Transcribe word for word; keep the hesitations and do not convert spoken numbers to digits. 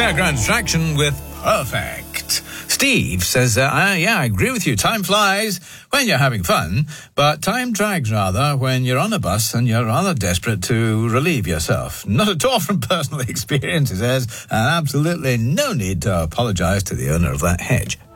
Fairground attraction with Perfect. Steve says, uh, uh, yeah, I agree with you. Time flies when you're having fun, but time drags rather when you're on a bus and you're rather desperate to relieve yourself. Not at all from personal experience, he says, and absolutely no need to apologise to the owner of that hedge.